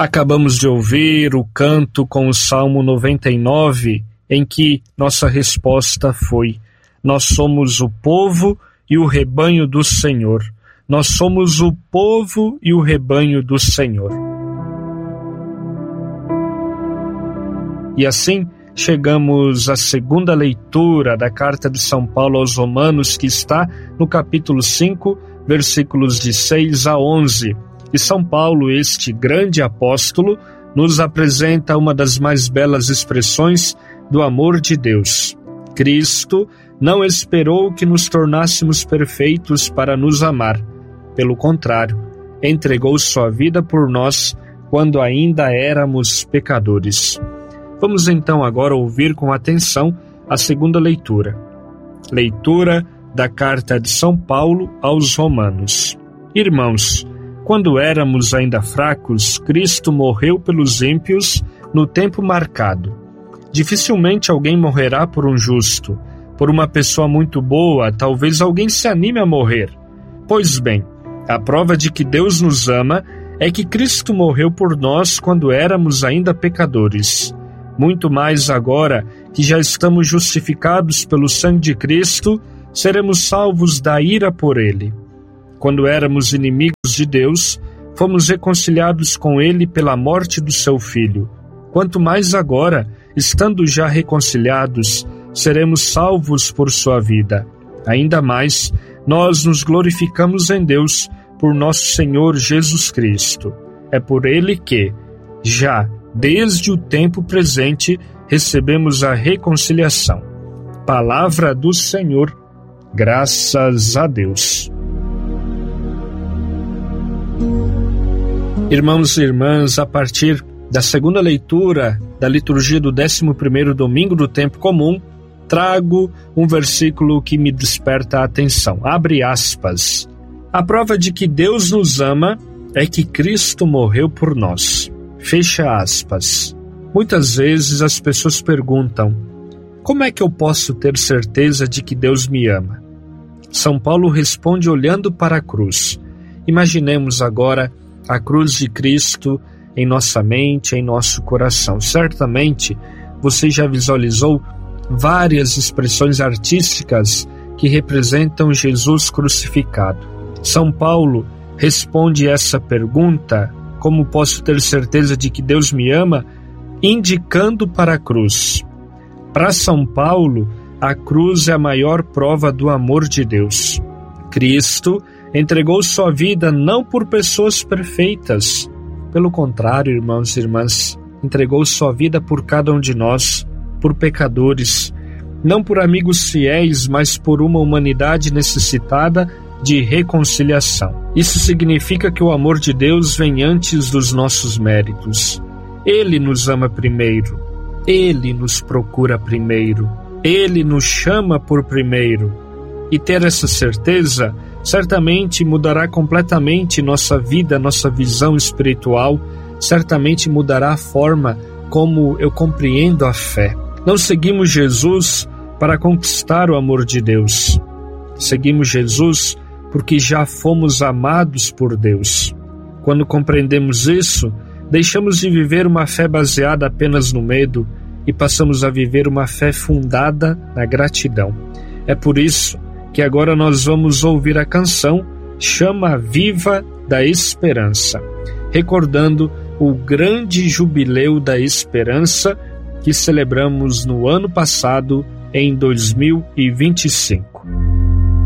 Acabamos de ouvir o canto com o Salmo 99, em que nossa resposta foi: nós somos o povo e o rebanho do Senhor. Nós somos o povo e o rebanho do Senhor. E assim chegamos à segunda leitura da carta de São Paulo aos Romanos, que está no capítulo 5, versículos de 6 a 11. E São Paulo, este grande apóstolo, nos apresenta uma das mais belas expressões do amor de Deus. Cristo não esperou que nos tornássemos perfeitos para nos amar. Pelo contrário, entregou sua vida por nós quando ainda éramos pecadores. Vamos então agora ouvir com atenção a segunda leitura. Leitura da carta de São Paulo aos Romanos. Irmãos, quando éramos ainda fracos, Cristo morreu pelos ímpios no tempo marcado. Dificilmente alguém morrerá por um justo. Por uma pessoa muito boa, talvez alguém se anime a morrer. Pois bem, a prova de que Deus nos ama é que Cristo morreu por nós quando éramos ainda pecadores. Muito mais agora que já estamos justificados pelo sangue de Cristo, seremos salvos da ira por Ele. Quando éramos inimigos de Deus, fomos reconciliados com Ele pela morte do Seu Filho. Quanto mais agora, estando já reconciliados, seremos salvos por Sua vida. Ainda mais, nós nos glorificamos em Deus por nosso Senhor Jesus Cristo. É por Ele que, já desde o tempo presente, recebemos a reconciliação. Palavra do Senhor, graças a Deus. Irmãos e irmãs, a partir da segunda leitura da liturgia do 11º domingo do tempo comum, trago um versículo que me desperta a atenção. Abre aspas. A prova de que Deus nos ama é que Cristo morreu por nós. Fecha aspas. Muitas vezes as pessoas perguntam: como é que eu posso ter certeza de que Deus me ama? São Paulo responde olhando para a cruz. Imaginemos agora a cruz de Cristo em nossa mente, em nosso coração. Certamente você já visualizou várias expressões artísticas que representam Jesus crucificado. São Paulo responde essa pergunta: como posso ter certeza de que Deus me ama? Indicando para a cruz. Para São Paulo, a cruz é a maior prova do amor de Deus. Cristo entregou sua vida não por pessoas perfeitas. Pelo contrário, irmãos e irmãs, entregou sua vida por cada um de nós, por pecadores, não por amigos fiéis, mas por uma humanidade necessitada de reconciliação. Isso significa que o amor de Deus vem antes dos nossos méritos. Ele nos ama primeiro, Ele nos procura primeiro, Ele nos chama por primeiro. E ter essa certeza certamente mudará completamente nossa vida, nossa visão espiritual, certamente mudará a forma como eu compreendo a fé. Não seguimos Jesus para conquistar o amor de Deus. Seguimos Jesus porque já fomos amados por Deus. Quando compreendemos isso, deixamos de viver uma fé baseada apenas no medo e passamos a viver uma fé fundada na gratidão. É por isso que agora nós vamos ouvir a canção Chama Viva da Esperança, recordando o grande jubileu da esperança que celebramos no ano passado, em 2025.